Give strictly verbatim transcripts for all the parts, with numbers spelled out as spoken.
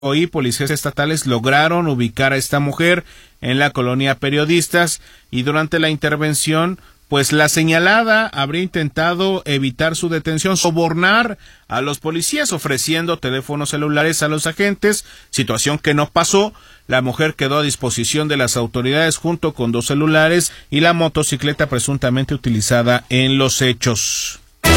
y policías estatales lograron ubicar a esta mujer en la colonia Periodistas y durante la intervención, pues la señalada habría intentado evitar su detención, sobornar a los policías ofreciendo teléfonos celulares a los agentes, situación que no pasó. La mujer quedó a disposición de las autoridades junto con dos celulares y la motocicleta presuntamente utilizada en los hechos.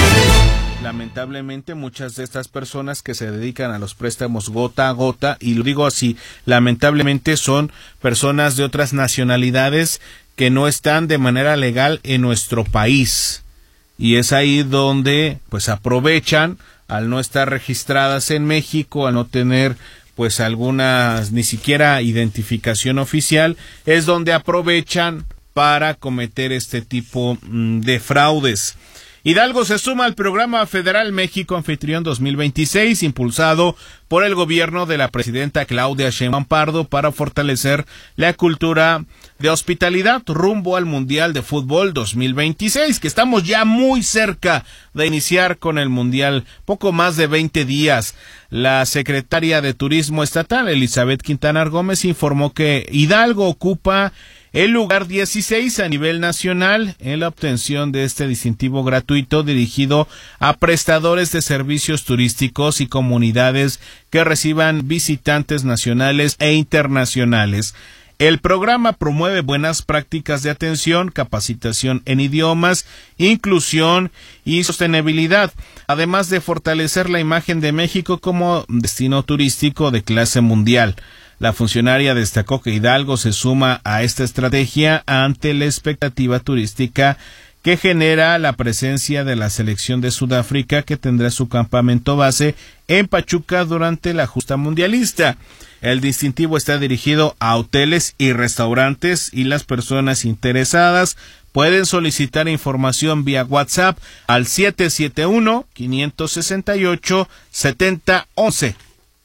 Lamentablemente, muchas de estas personas que se dedican a los préstamos gota a gota, y lo digo así, lamentablemente son personas de otras nacionalidades que no están de manera legal en nuestro país. Y es ahí donde pues aprovechan, al no estar registradas en México, al no tener pues algunas, ni siquiera identificación oficial, es donde aprovechan para cometer este tipo de fraudes. Hidalgo se suma al programa federal México Anfitrión dos mil veintiséis, impulsado por el gobierno de la presidenta Claudia Sheinbaum Pardo para fortalecer la cultura de hospitalidad rumbo al Mundial de Fútbol dos mil veintiséis, que estamos ya muy cerca de iniciar con el Mundial, poco más de veinte días. La secretaria de Turismo Estatal, Elizabeth Quintanar Gómez, informó que Hidalgo ocupa el lugar dieciséis a nivel nacional en la obtención de este distintivo gratuito dirigido a prestadores de servicios turísticos y comunidades que reciban visitantes nacionales e internacionales. El programa promueve buenas prácticas de atención, capacitación en idiomas, inclusión y sostenibilidad, además de fortalecer la imagen de México como destino turístico de clase mundial. La funcionaria destacó que Hidalgo se suma a esta estrategia ante la expectativa turística que genera la presencia de la selección de Sudáfrica, que tendrá su campamento base en Pachuca durante la justa mundialista. El distintivo está dirigido a hoteles y restaurantes y las personas interesadas pueden solicitar información vía WhatsApp al siete siete uno, cinco seis ocho, siete cero uno uno.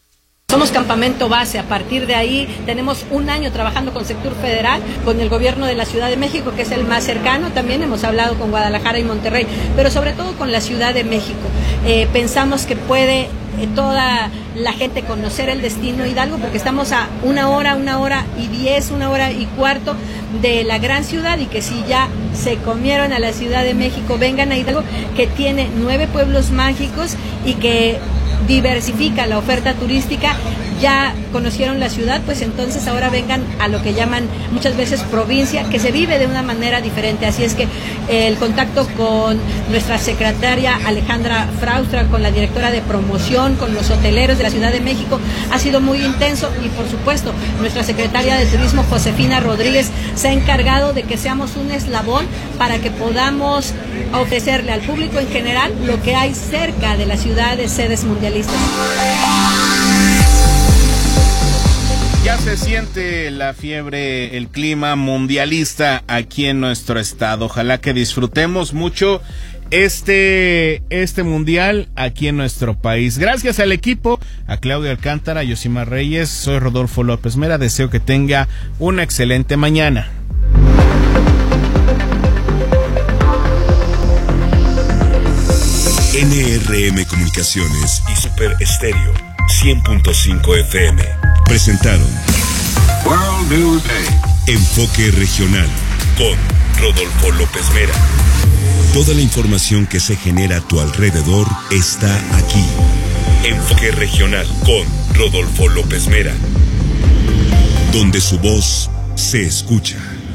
Somos campamento base, a partir de ahí tenemos un año trabajando con sector federal, con el gobierno de la Ciudad de México, que es el más cercano, también hemos hablado con Guadalajara y Monterrey, pero sobre todo con la Ciudad de México. Eh, pensamos que puede eh, toda la gente conocer el destino Hidalgo, porque estamos a una hora, una hora y diez, una hora y cuarto de la gran ciudad, y que si ya se comieron a la Ciudad de México, vengan a Hidalgo, que tiene nueve pueblos mágicos y que diversifica la oferta turística. Ya conocieron la ciudad, pues entonces ahora vengan a lo que llaman muchas veces provincia, que se vive de una manera diferente. Así es que el contacto con nuestra secretaria Alejandra Fraustra, con la directora de promoción, con los hoteleros de la Ciudad de México, ha sido muy intenso, y por supuesto nuestra secretaria de Turismo, Josefina Rodríguez, se ha encargado de que seamos un eslabón para que podamos ofrecerle al público en general lo que hay cerca de la ciudad de sedes mundialistas. Ya se siente la fiebre, el clima mundialista aquí en nuestro estado. Ojalá que disfrutemos mucho este, este mundial aquí en nuestro país. Gracias al equipo, a Claudia Alcántara, a Yosimar Reyes, soy Rodolfo López Mera. Deseo que tenga una excelente mañana. N R M Comunicaciones y Super Estéreo cien punto cinco F M presentaron World News Day. Enfoque Regional con Rodolfo López Mera. Toda la información que se genera a tu alrededor está aquí. Enfoque Regional con Rodolfo López Mera, donde su voz se escucha.